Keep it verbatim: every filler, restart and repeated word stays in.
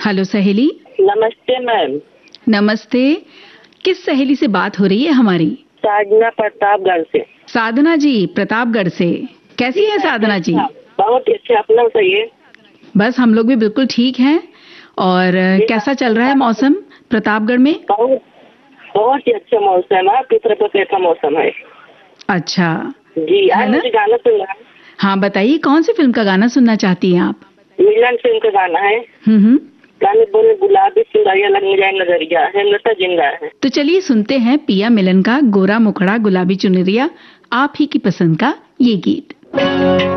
Hello सहेली। नमस्ते ma'am. नमस्ते। किस सहेली से बात हो रही है हमारी? साधना प्रतापगढ़ से। साधना जी प्रतापगढ़ से, कैसी है साधना जी? बहुत अच्छे, अपना बताइए। बस हम लोग भी बिल्कुल ठीक हैं। और कैसा चल रहा है मौसम प्रतापगढ़ में? बहुत बहुत ही अच्छा मौसम है। आपकी तरफ कैसा मौसम है? अच्छा जी, आज मुझे गाना सुनना है। हाँ बताइए, कौन सी फिल्म का गाना सुनना चाहती हैं आप? मिलन फिल्म का गाना है। हम्म गाने बोले गुलाबी चुनरिया लग जाए नजरिया है, लता जिंदा है। तो चलिए सुनते हैं पिया मिलन का गोरा मुखड़ा गुलाबी चुनरिया, आप ही की पसंद का ये गीत।